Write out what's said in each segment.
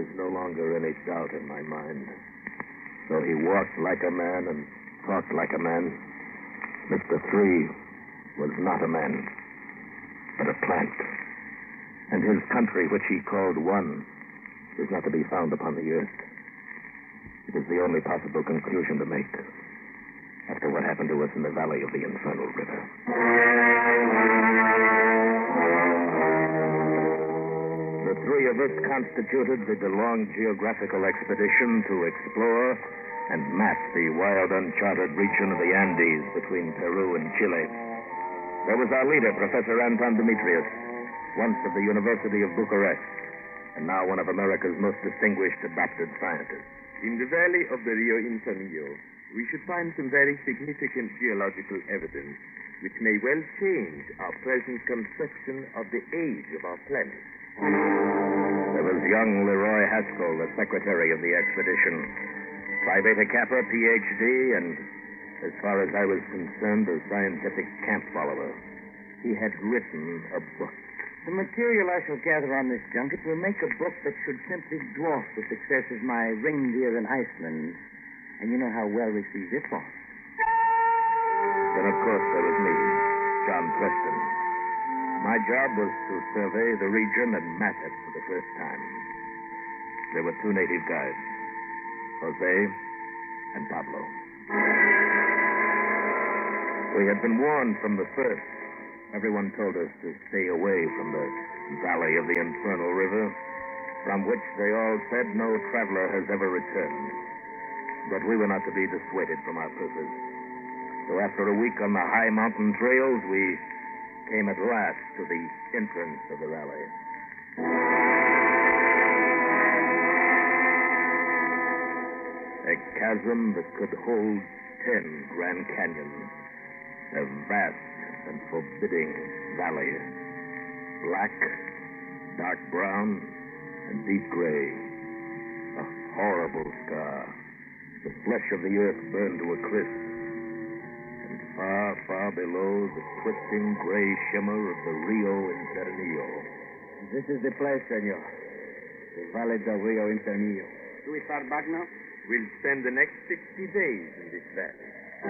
no longer any doubt in my mind. Though he walked like a man and talked like a man, Mr. Three was not a man, but a plant. And his country, which he called One, is not to be found upon the earth. It is the only possible conclusion to make after what happened to us in the valley of the Infernal River. The three of us constituted the DeLong geographical expedition to explore and map the wild, uncharted region of the Andes between Peru and Chile. There was our leader, Professor Anton Demetrius, once of the University of Bucharest, and now one of America's most distinguished adopted scientists. In the valley of the Rio Infinio, we should find some very significant geological evidence which may well change our present conception of the age of our planet. There was young Leroy Haskell, the secretary of the expedition. Phi Beta Kappa, Ph.D., and, as far as I was concerned, a scientific camp follower. He had written a book. The material I shall gather on this junket will make a book that should simply dwarf the success of my Reindeer in Iceland. And you know how well received it was. Then, of course, there was me, John Preston. My job was to survey the region and map it for the first time. There were two native guides, Jose and Pablo. We had been warned from the first. Everyone told us to stay away from the valley of the Infernal River, from which they all said no traveler has ever returned. But we were not to be dissuaded from our purpose. So after a week on the high mountain trails, we came at last to the entrance of the valley. A chasm that could hold 10 Grand Canyons. A vast and forbidding valley. Black, dark brown, and deep gray. A horrible scar. The flesh of the earth burned to a crisp. And far, far below, the twisting gray shimmer of the Rio Infernio. This is the place, senor. The Valley del Rio Infernio. Do we start back now? We'll spend the next 60 days in this valley.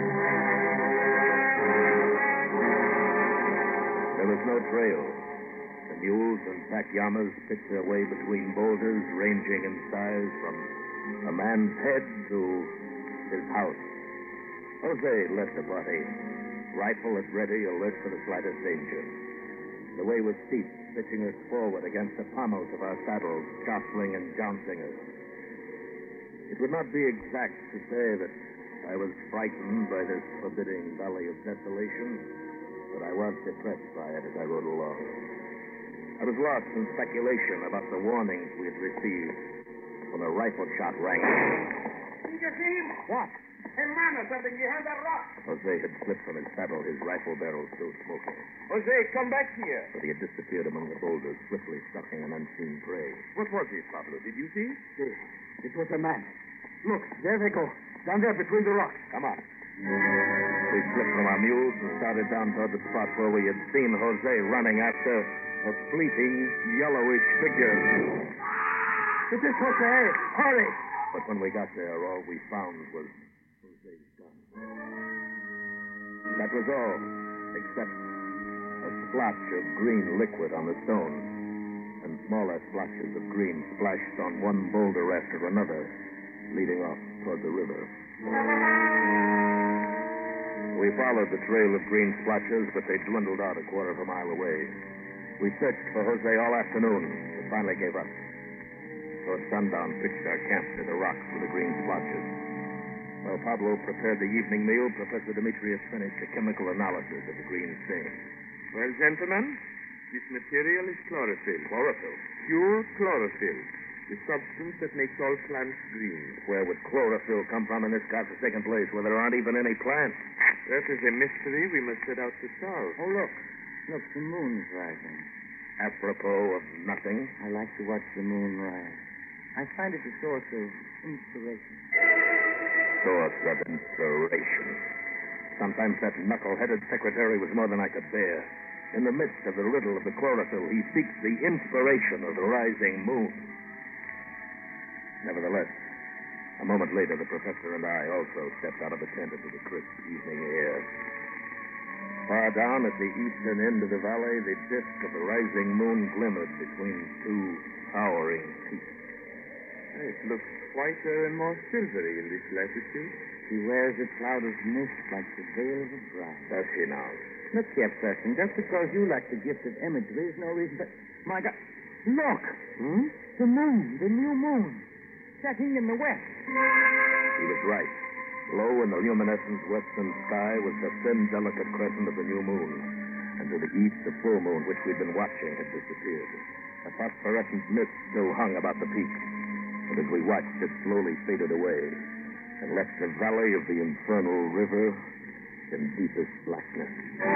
There was no trail. The mules and pack yamas picked their way between boulders ranging in size from a man's head to his house. Jose led the party, rifle at ready, alert for the slightest danger. The way was steep, pitching us forward against the pommels of our saddles, jostling and jouncing us. It would not be exact to say that I was frightened by this forbidding valley of desolation, but I was depressed by it as I rode along. I was lost in speculation about the warnings we had received when a rifle shot rang. What? Hermano, something behind that rock. Jose had slipped from his saddle, his rifle barrel still smoking. Jose, come back here. But he had disappeared among the boulders, swiftly stalking an unseen prey. What was it, Pablo? Did you see? See, it was a man. Look, there they go. Down there between the rocks. Come on. We slipped from our mules and started down toward the spot where we had seen Jose running after a fleeting, yellowish figure. It is Jose. Hurry. But when we got there, all we found was Jose's gun. That was all, except a splotch of green liquid on the stone, and smaller splotches of green splashed on one boulder after another, leading off toward the river. We followed the trail of green splotches, but they dwindled out a quarter of a mile away. We searched for Jose all afternoon, but finally gave up. Toward sundown, pitched our camp to the rocks with the green splotches. While Pablo prepared the evening meal, Professor Demetrius finished a chemical analysis of the green stain. Well, gentlemen, this material is chlorophyll. Chlorophyll? Pure chlorophyll. The substance that makes all plants green. Where would chlorophyll come from in this godforsaken place where there aren't even any plants? That is a mystery we must set out to solve. Oh, look. Look, the moon's rising. Apropos of nothing. I like to watch the moon rise. I find it a source of inspiration. Source of inspiration. Sometimes that knuckle-headed secretary was more than I could bear. In the midst of the riddle of the chlorophyll, he seeks the inspiration of the rising moon. Nevertheless, a moment later, the professor and I also stepped out of the tent into the crisp evening air. Far down at the eastern end of the valley, the disk of the rising moon glimmered between two towering peaks. It looks whiter and more silvery in this latitude. He wears a cloud of mist like the veil of a bride. That's he now. Look here, Preston, just because you like the gift of imagery is no reason, but... My God, look! The moon, the new moon, setting in the west. He was right. Low in the luminescent western sky was the thin, delicate crescent of the new moon. And to the east, the full moon, which we'd been watching, had disappeared. A phosphorescent mist still hung about the peak. And as we watched, it slowly faded away and left the valley of the infernal river in deepest blackness.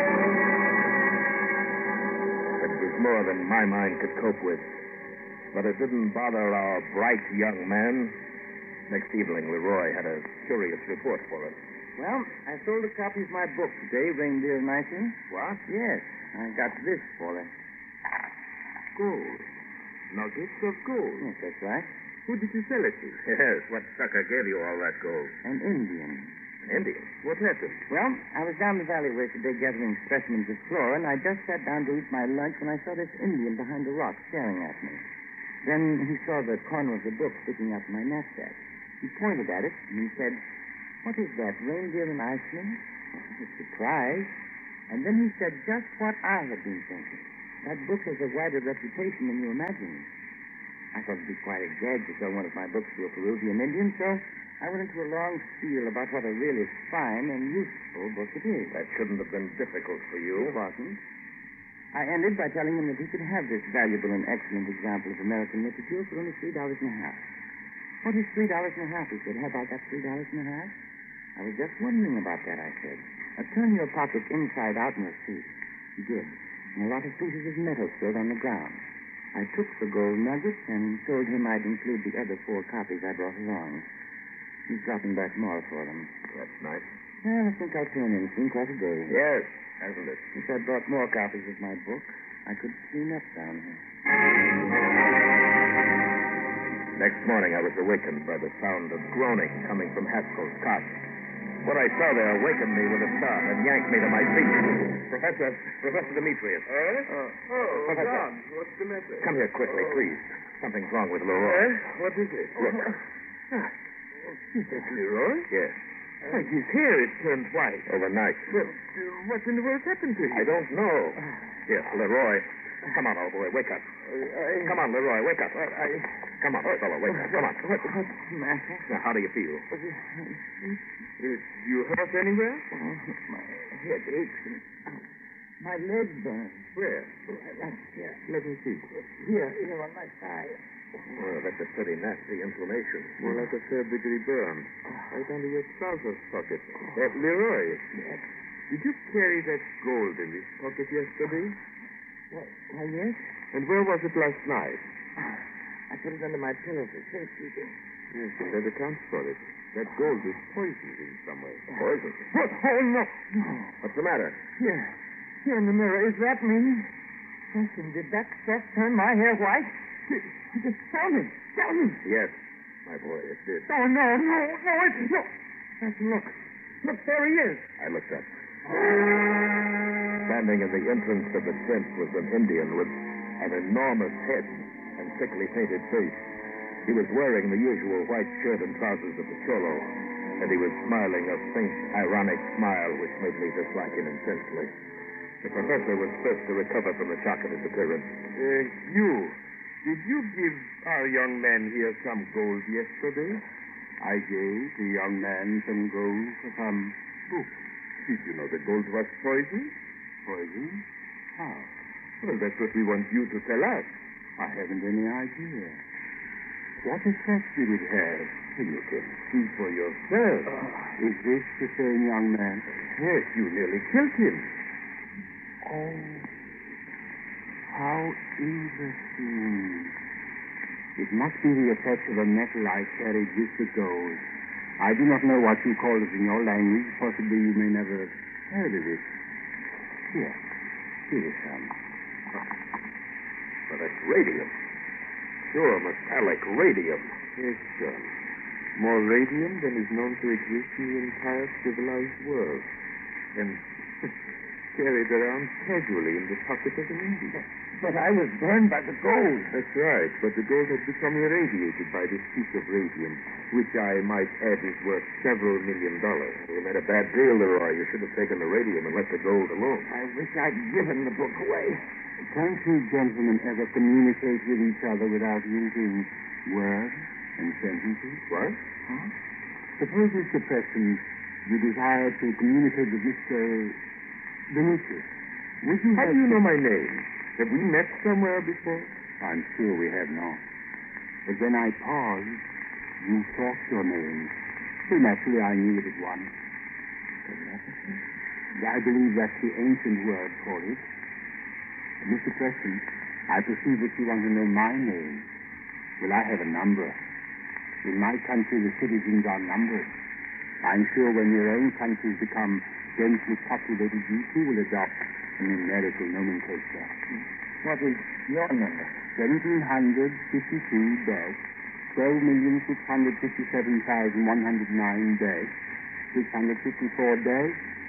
It was more than my mind could cope with. But it didn't bother our bright young man. Next evening, Leroy had a curious report for us. Well, I sold a copy of my book today, Reindeer and Icing. What? Yes, I got this for it. Gold. Nuggets of gold. Yes, that's right. Who did you sell it to? Yes, what sucker gave you all that gold? An Indian. An Indian? What happened? Well, I was down the valley way today gathering specimens of flora, and I just sat down to eat my lunch when I saw this Indian behind a rock staring at me. Then he saw the corner of the book sticking out of my knapsack. He pointed at it, and he said, "What is that, Reindeer and Iceland?" I was surprised. And then he said just what I had been thinking. That book has a wider reputation than you imagine. I thought it'd be quite a gag to sell one of my books to a Peruvian Indian, so I went into a long spiel about what a really fine and useful book it is. That shouldn't have been difficult for you. It wasn't. I ended by telling him that he could have this valuable and excellent example of American literature for only $3.50. What is $3.50? He said. Have I got $3.50? I was just wondering about that, I said. Now, turn your pocket inside out and you'll see. He did. And a lot of pieces of metal still on the ground. I took the gold nuggets and told him I'd include the other 4 copies I brought along. He's dropping back more for them. That's nice. Well, I think I'll turn in. It's been quite a day. Yes, hasn't it? If I brought more copies of my book, I could clean up down here. Next morning, I was awakened by the sound of groaning coming from Haskell's cot. What I saw there awakened me with a start and yanked me to my feet. Professor Demetrius. Professor. John, what's the matter? Come here quickly, please. Something's wrong with Leroy. What is it? Look. Is that Leroy? Yes. Why, his hair is turned white. Overnight. Well, what in the world happened to him? I don't know. Yes, Leroy. Come on, old boy, wake up. Come on, Leroy, wake up. Come on, fellow, wake up. Come on. What's the matter? Now, how do you feel? You hurt anywhere? Oh, my head aches and my leg burns. Where? Right here. Let me see. Here on my thigh. Oh, that's a pretty nasty inflammation. More like a third-degree burn. Right under your trousers pocket. Leroy, Yes. did you carry that gold in this pocket yesterday? Why, yes. And where was it last night? I put it under my pillow for safety. Yes, and that accounts for it. That gold is poisoned in some way. Poison? Oh, no. What's the matter? Here in the mirror. Is that me? Listen, did that stuff turn my hair white? Tell me. Yes, my boy, it did. Oh, no, it's no. Look, there he is. I looked up. Standing in the entrance of the tent was an Indian with an enormous head and thickly painted face. He was wearing the usual white shirt and trousers of the cholo, and he was smiling a faint, ironic smile which made me dislike him intensely. The professor was first to recover from the shock of his appearance. Did you give our young man here some gold yesterday? I gave the young man some gold for some books. Did you know the gold was poisoned? Poison? How? Well, that's what we want you to tell us. I haven't any idea. What effect did it have? You can see for yourself. Is this the same young man? Yes, you nearly killed him. Oh, how interesting. It must be the effect of a metal I carried with the gold. I do not know what you call it in your language. Possibly you may never have heard of it. Here is some. Well, that's radium. Sure, metallic radium. Yes, John. More radium than is known to exist in the entire civilized world. And carried around casually in the pocket of an Indian. But I was burned by the gold. That's right, but the gold had become irradiated by this piece of radium, which I might add is worth several $1 million. You made a bad deal, Leroy. You should have taken the radium and let the gold alone. I wish I'd given the book away. Can't you gentlemen ever communicate with each other without using words and sentences? What? Huh? Suppose, Mr. Preston, you desire to communicate with Mr. Demetrius. Would you How have do you know my name? Have we met somewhere before? I'm sure we have not. But when I paused, you thought your name. So naturally I knew it at once. I believe that's the ancient word for it. Mr. Preston, I perceive that you want to know my name. Well, I have a number. In my country, the citizens are numbered. I'm sure when your own countries become densely populated, you too will adopt a numerical nomenclature. What is your number? 1752-12,657,109-654.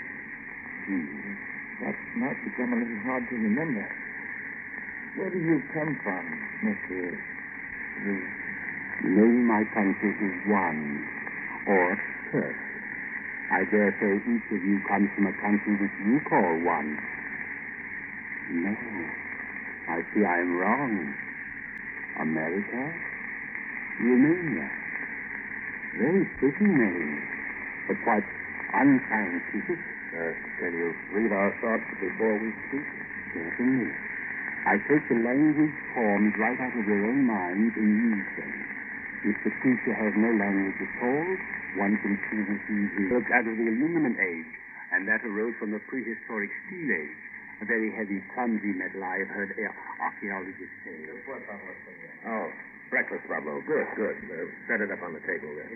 That might become a little hard to remember. Where do you come from, Mr. Reed? The name of my country is One, or Turk. I dare say each of you comes from a country which you call One. No, I see I am wrong. America? Romania. Very pretty name, but quite unscientific. Can you read our thoughts before we speak? Certainly. I take the language formed right out of your own mind and use them. If the creature has no language at all, one can see that he is worked out of the aluminum age, and that arose from the prehistoric steel age. A very heavy, clumsy metal, I have heard archaeologists say. Oh, breakfast, Pablo. Good, good. Set it up on the table there.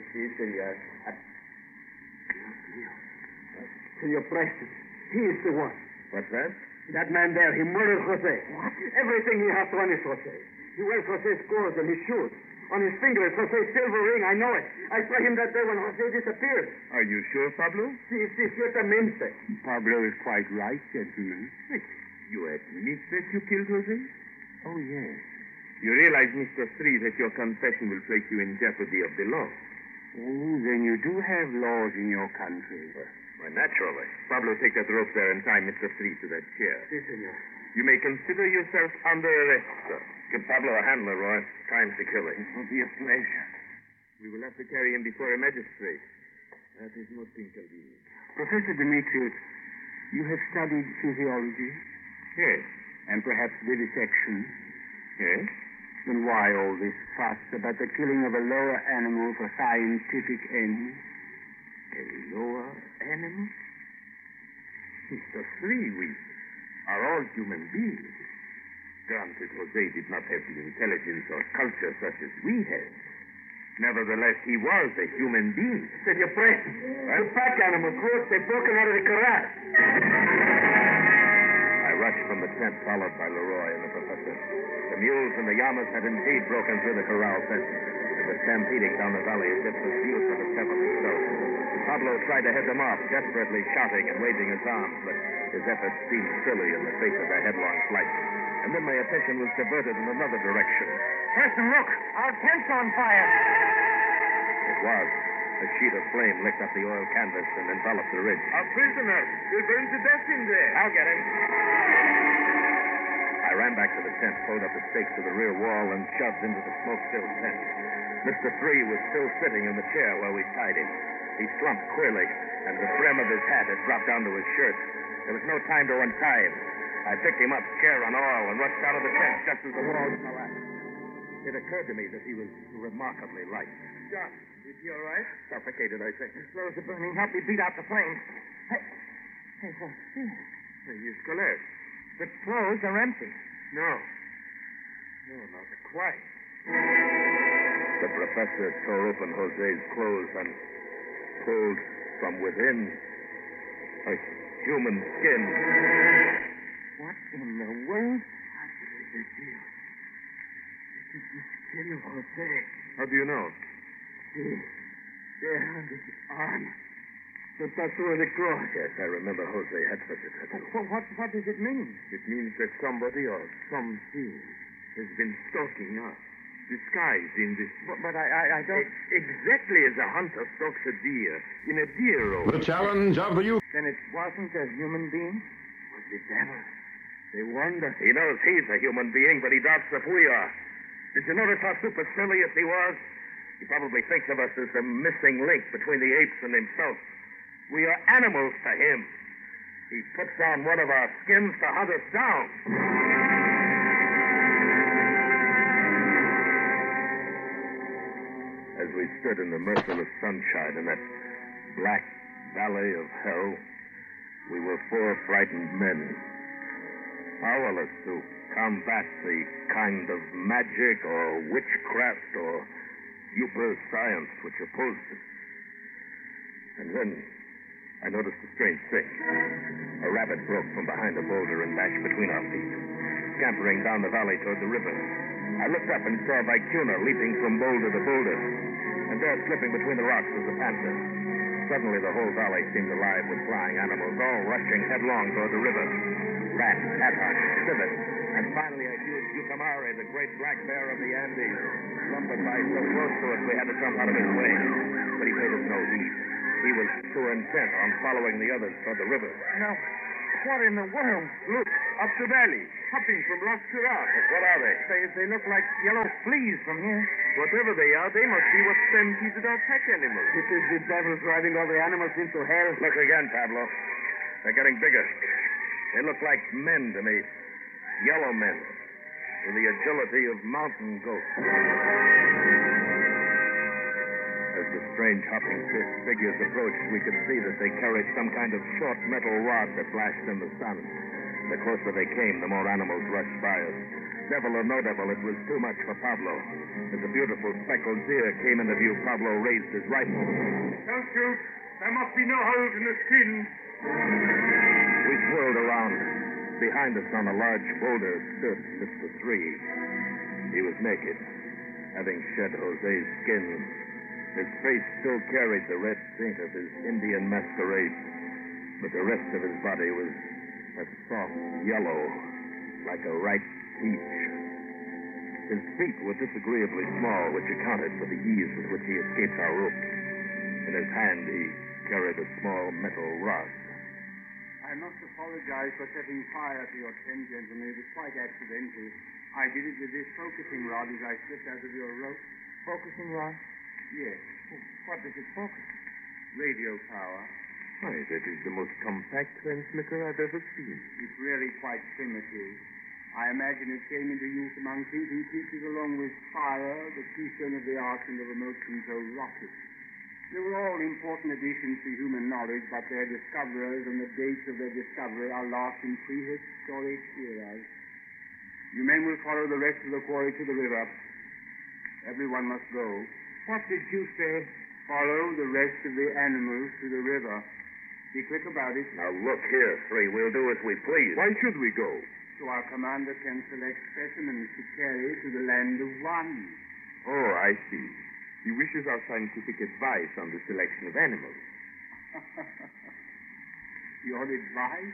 Senor Preston, he is the one. What's that? That man there, he murdered Jose. What? Everything he has on is Jose. He wears Jose's clothes and his shoes. On his finger is Jose's silver ring. I know it. I saw him that day when Jose disappeared. Are you sure, Pablo? Sí, ciertamente. Pablo is quite right, gentlemen. You admit that you killed Jose? Oh, yes. You realize, Mr. Street, that your confession will place you in jeopardy of the law. Oh, then you do have laws in your country. Why, naturally. Pablo, take that rope there and tie Mr. Street to that chair. Sí, senor. You may consider yourself under arrest, sir. Give Pablo a hand, Leroy. Time to kill him. It will be a pleasure. We will have to carry him before a magistrate. That is most inconvenient. Professor Demetrius, you have studied physiology Yes. and perhaps vivisection. Yes? Then why all this fuss about the killing of a lower animal for scientific ends? A lower animal? Mr. Three, we are all human beings. Granted, Jose did not have the intelligence or culture such as we have. Nevertheless, he was a human being. Senor Preston, the pack animals, look, they've broken out of the corral. I rushed from the tent, followed by Leroy and the professor. The mules and the llamas had indeed broken through the corral fence and were stampeding down the valley as if pursued from a seventh stone. Pablo tried to head them off, desperately shouting and waving his arms, but his efforts seemed silly in the face of their headlong flight. And then my attention was diverted in another direction. Preston, look, our tent's on fire. It was. A sheet of flame licked up the oil canvas and enveloped the ridge. Our prisoner! We're burned to death in there. I'll get him. I ran back to the tent, pulled up the stakes to the rear wall, and shoved into the smoke-filled tent. Mr. Three was still sitting in the chair where we tied him. He slumped queerly, and the brim of his hat had dropped down to his shirt. There was no time to untie him. I picked him up, chair and all, and rushed out of the tent just as the walls collapsed. It occurred to me that he was remarkably light. John, is he all right? Suffocated, I think. His clothes are burning. Help me beat out the flames. Hey, what's this? He's collapsed. The clothes are empty. No. No, not quite. The professor tore open Jose's clothes and pulled from within a human skin. What in the world? I believe this deal. It is the Senor Jose. How do you know? See, there on the arm. The tattoo of the cross. Yes, I remember Jose had such a tattoo. What does it mean? It means that somebody or something has been stalking us, disguised in this. But I don't... Exactly as a hunter stalks a deer in a deer road. The challenge of the youth. Then it wasn't a human being? Was the devil? They wonder. He knows he's a human being, but he doubts if we are. Did you notice how supercilious he was? He probably thinks of us as the missing link between the apes and himself. We are animals to him. He puts on one of our skins to hunt us down. As we stood in the merciless sunshine in that black valley of hell, we were four frightened men, powerless to combat the kind of magic or witchcraft or super science which opposed it. And then I noticed a strange thing. A rabbit broke from behind a boulder and dashed between our feet, scampering down the valley toward the river. I looked up and saw Vicuna leaping from boulder to boulder, and there slipping between the rocks was a panther. Suddenly the whole valley seemed alive with flying animals, all rushing headlong toward the river. Rats, hadhawks, civets, and finally a huge Yucamare, the great black bear of the Andes, lumbered by so close to us we had to jump out of his way. But he paid us no heed. He was too intent on following the others toward the river. No. What in the world? Look, up the valley, hopping from rock to rock. What are they? They look like yellow fleas from here. Whatever they are, they must be what stampeded our pack animals. It is the devil driving all the animals into hell. Look again, Pablo. They're getting bigger. They look like men to me. Yellow men, with the agility of mountain goats. As the strange hopping figures approached, we could see that they carried some kind of short metal rod that flashed in the sun. The closer they came, the more animals rushed by us. Devil or no devil, it was too much for Pablo. As a beautiful speckled deer came into view, Pablo raised his rifle. Don't shoot. There must be no holes in the skin. We whirled around. Behind us on a large boulder stood Mr. Three. He was naked, having shed Jose's skin. His face still carried the red paint of his Indian masquerade, but the rest of his body was a soft yellow, like a ripe peach. His feet were disagreeably small, which accounted for the ease with which he escaped our rope. In his hand, he carried a small metal rod. I must apologize for setting fire to your tent, gentlemen. It was quite accidental. I did it with this focusing rod as I slipped out of your rope. Focusing rod? Yes. What does it focus? Radio power. Why, that is the most compact transmitter I've ever seen. It's really quite primitive. I imagine it came into use among thinking creatures along with fire, the keystone of the arts, and the remote-controlled rocket. They were all important additions to human knowledge, but their discoverers and the dates of their discovery are lost in prehistoric eras. You men will follow the rest of the quarry to the river. Everyone must go. What did you say? Follow the rest of the animals to the river. Be quick about it. Now look here, Three. We'll do as we please. Why should we go? So our commander can select specimens to carry to the land of one. Oh, I see. He wishes our scientific advice on the selection of animals. Your advice?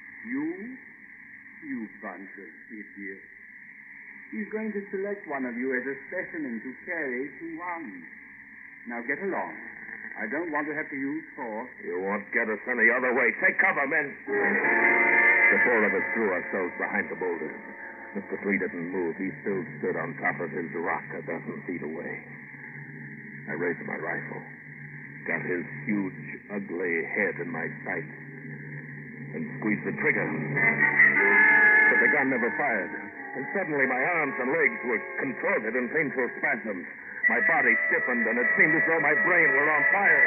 You bunch of idiots. He's going to select one of you as a specimen to carry to one. Now get along. I don't want to have to use force. You won't get us any other way. Take cover, men. The four of us threw ourselves behind the boulders. Mr. Three didn't move. He still stood on top of his rock a dozen feet away. I raised my rifle, got his huge, ugly head in my sights, and squeezed the trigger. But the gun never fired, and suddenly my arms and legs were contorted in painful spasms. My body stiffened, and it seemed as though my brain were on fire.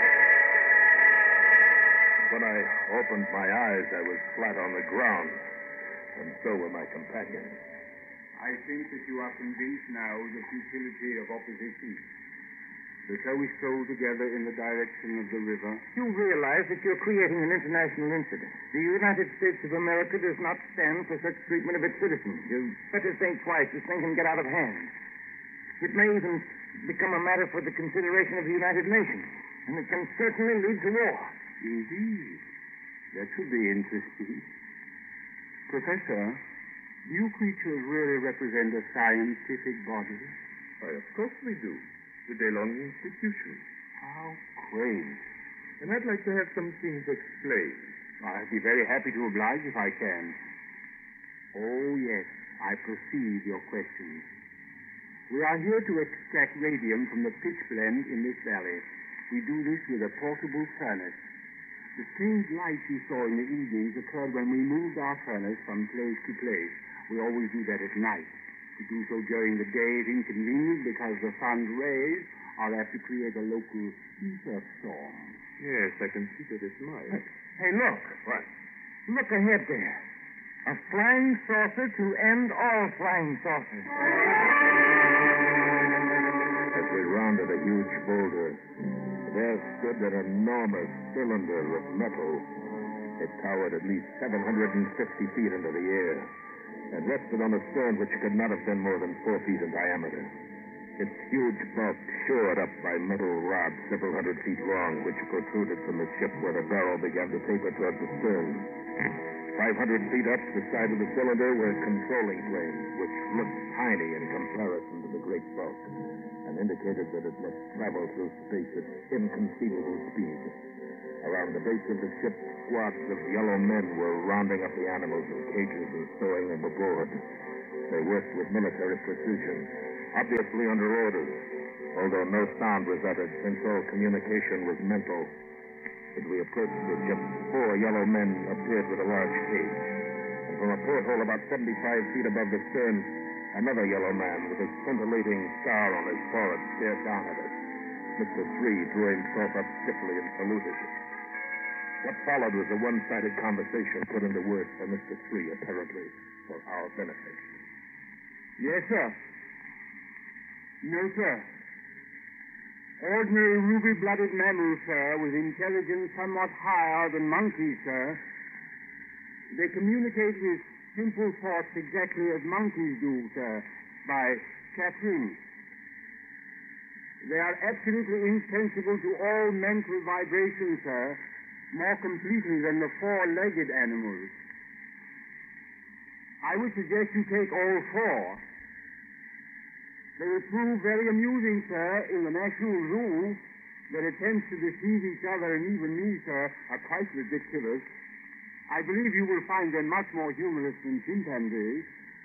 When I opened my eyes, I was flat on the ground, and so were my companions. I think that you are convinced now of the futility of opposition. So we stroll together in the direction of the river. You realize that you're creating an international incident. The United States of America does not stand for such treatment of its citizens. You better think twice. This thing can get out of hand. It may even become a matter for the consideration of the United Nations, and it can certainly lead to war. Indeed. That should be interesting. Professor, do you creatures really represent a scientific body? Why, of course we do. The DeLong Institution. How quaint. And I'd like to have some things explained. I'd be very happy to oblige if I can. Oh, yes, I perceive your questions. We are here to extract radium from the pitch blende in this valley. We do this with a portable furnace. The strange lights you saw in the evenings occurred when we moved our furnace from place to place. We always do that at night. To do so during the day is inconvenient because the sun's rays are apt to create a local ether storm. Yes, I can see that it might. Hey, look. What? Look ahead there. A flying saucer to end all flying saucers. As we rounded a huge boulder, there stood an enormous cylinder of metal. It towered at least 750 feet into the air and rested on a stone which could not have been more than 4 feet in diameter. Its huge bulk shored up by metal rods several hundred feet long, which protruded from the ship where the barrel began to taper toward the stern. 500 feet up the side of the cylinder were controlling planes, which looked tiny in comparison to the great bulk, and indicated that it must travel through space at inconceivable speed. Around the base of the ship, squads of yellow men were rounding up the animals in cages and stowing them aboard. They worked with military precision, obviously under orders, although no sound was uttered since all communication was mental. As we approached the ship, 4 yellow men appeared with a large cage. And from a porthole about 75 feet above the stern, another yellow man with a scintillating scar on his forehead stared down at us. Mr. 3 drew himself up stiffly and saluted. What followed was a one-sided conversation put into words by Mr. 3, apparently for our benefit. Yes, sir. No, sir. Ordinary ruby-blooded mammals, sir, with intelligence somewhat higher than monkeys, sir. They communicate with simple thoughts exactly as monkeys do, sir, by chattering. They are absolutely insensible to all mental vibrations, sir, more completely than the 4-legged animals. I would suggest you take all 4. They will prove very amusing, sir, in the National Zoo. Their attempts to deceive each other and even me, sir, are quite ridiculous. I believe you will find them much more humorous than chimpanzees.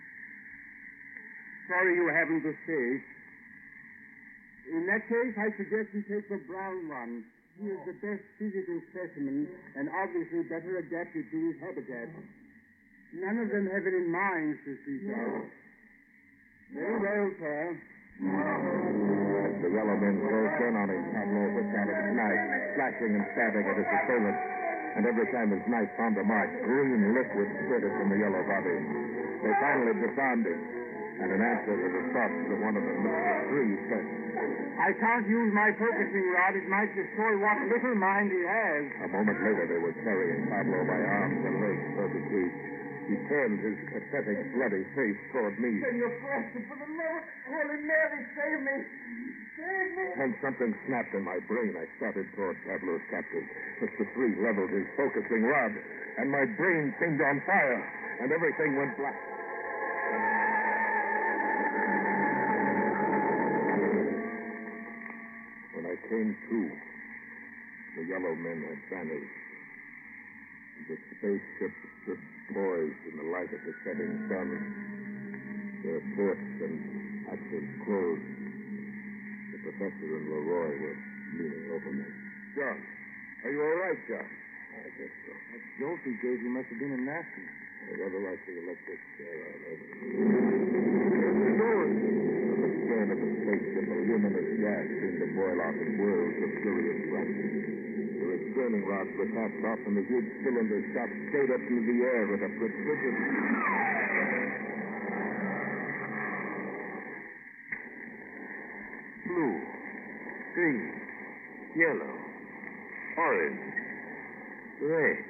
Sorry you haven't the space. In that case, I suggest you take the brown one. He is the best physical specimen and obviously better adapted to his habitat. None of them have it in mind, Mr. Cecil. Very well, sir. As the yellow men closed in on him, Pablo whipped out his knife, slashing and stabbing at his assailant. And every time his knife found a mark, green liquid spurted from the yellow body. They finally disarmed him, and in answer to the thoughts of one of them, Mr. 3 said, I can't use my focusing rod. It might destroy what little mind he has. A moment later, they were carrying Pablo by arms and legs toward the cage. He turned his pathetic, bloody face toward me. Senor Foster, for the love of Holy Mary, save me! Save me! And something snapped in my brain. I started toward Pablo's captive. Mr. 3 leveled his focusing rod, and my brain seemed on fire, and everything went black. When I came to, the yellow men had vanished. The spaceship stood poised in the light of the setting sun. Their ports and hatches closed. The professor and Leroy were leaning over me. John, are you all right, John? I guess so. That jolt he gave you must have been a nasty. Rather like the electric chair I love. From the stern of the spaceship, a luminous gas seemed to boil out in whirls of furious light. The restraining rods were cast off, and the huge cylinder shot straight up into the air with a precision. Blue, green, yellow, orange, red.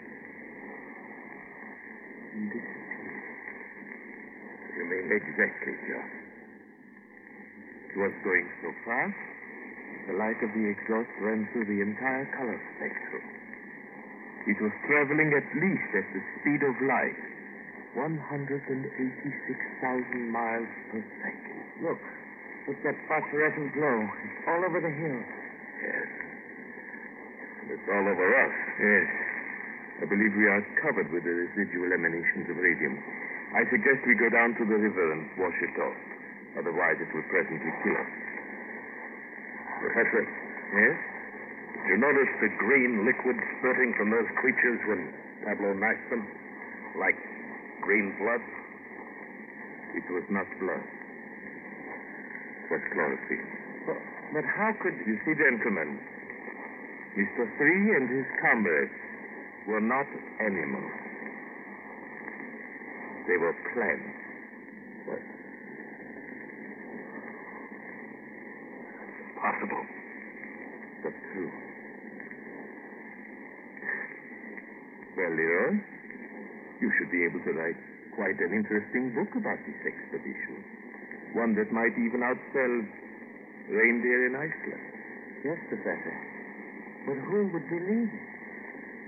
You mean exactly, John. To was going so fast, the light of the exhaust ran through the entire color spectrum. It was traveling at least at the speed of light, 186,000 miles per second. Look that phosphorescent glow. It's all over the hill. Yes. It's all over us. Yes. I believe we are covered with the residual emanations of radium. I suggest we go down to the river and wash it off. Otherwise, it will presently kill us. Professor, Yes? did you notice the green liquid spurting from those creatures when Pablo mashed them? Like green blood? It was not blood. It was chlorophyll. But how could... You see, gentlemen, Mr. Three and his comrades were not animals. They were plants. What? Possible. But true. Well, Leroy, you should be able to write quite an interesting book about this expedition. One that might even outsell Reindeer in Iceland. Yes, Professor. But who would believe it?